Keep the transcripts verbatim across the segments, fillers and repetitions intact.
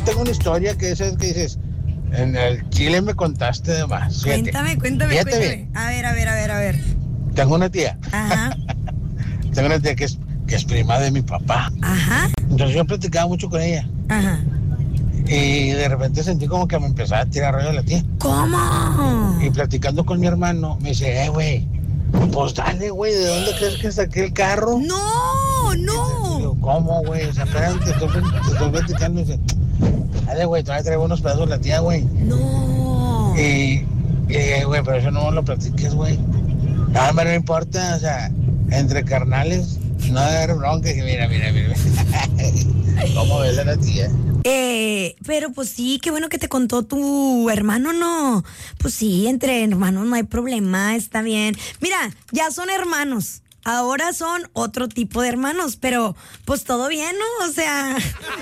tengo una historia que es que dices, en el Chile me contaste de más. Fíjate. Cuéntame, cuéntame, Fíjate cuéntame. bien. A ver, a ver, a ver, a ver. Tengo una tía. Ajá, Tengo una tía que es, que es prima de mi papá. ajá, Entonces yo platicaba mucho con ella. ajá. Y de repente sentí como que me empezaba a tirar rollo a la tía. ¿Cómo? Y platicando con mi hermano, me dice, eh, güey, pues dale, güey, ¿de dónde crees que saqué el carro? No, Y no. digo, ¿cómo, güey? O sea, espérate, te estoy, te estoy platicando. Y dice, dale, güey, todavía traigo unos pedazos la tía, güey. No. Y, y dije, güey, pero eso no lo platiques, güey. No, me no importa, o sea, entre carnales, no debe haber bronca. Y mira, mira, mira. ¿Cómo ves a la tía? Eh, pero pues sí, qué bueno que te contó tu hermano, ¿no? Pues sí, entre hermanos no hay problema, está bien. Mira, ya son hermanos. Ahora son otro tipo de hermanos, pero pues todo bien, ¿no? O sea, al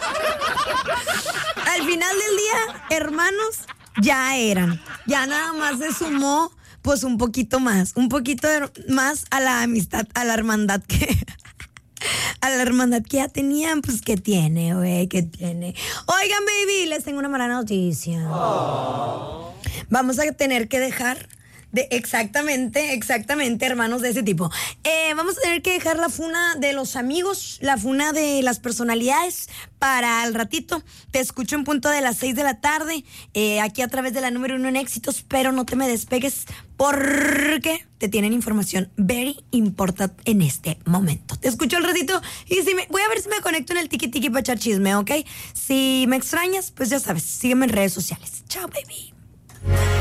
final del día, hermanos ya eran. Ya nada más se sumó, pues un poquito más, un poquito de- más a la amistad, a la hermandad que... A la hermandad que ya tenían, pues ¿qué tiene, güey? ¿Qué tiene? Oigan, baby, les tengo una mala noticia. Oh. Vamos a tener que dejar de exactamente, exactamente, hermanos de ese tipo. Eh, vamos a tener que dejar la funa de los amigos, la funa de las personalidades para el ratito. Te escucho en punto de las seis de la tarde, eh, aquí a través de la número uno en éxitos, pero no te me despegues porque te tienen información very important en este momento. Te escucho al ratito y si me, voy a ver si me conecto en el tiki tiki para echar chisme, ¿ok? Si me extrañas, pues ya sabes, sígueme en redes sociales. Chao, baby.